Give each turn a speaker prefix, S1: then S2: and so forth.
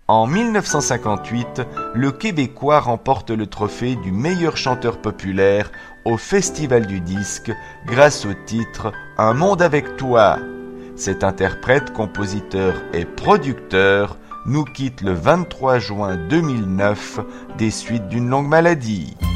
S1: En 1958, le Québécois remporte le trophée du meilleur chanteur populaire au Festival du disque grâce au titre Un monde avec toi. Cet interprète, compositeur et producteur nous quitte le 23 juin 2009 des suites d'une longue maladie.